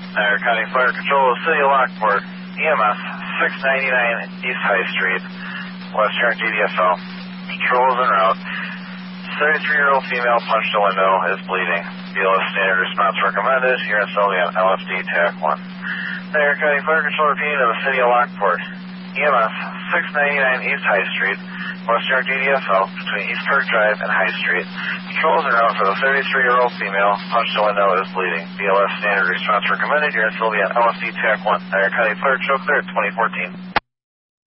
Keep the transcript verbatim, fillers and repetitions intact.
Niagara County Fire Control, City of Lockport, E M S six ninety-nine East High Street, Western G D S L. Control is en route. thirty-three-year-old female punched a window, is bleeding. B L S standard response recommended. Here in Sylvia, L F D T A C one. Niagara County Fire Control repeating to the City of Lockport, E M S six ninety-nine East High Street, Western G D S L, between East Park Drive and High Street. Controls are out for the thirty-three-year-old female, punched a window, is bleeding. B L S standard response recommended. Here in Sylvia, L F D T A C one. Niagara County Fire Control clear at twenty fourteen.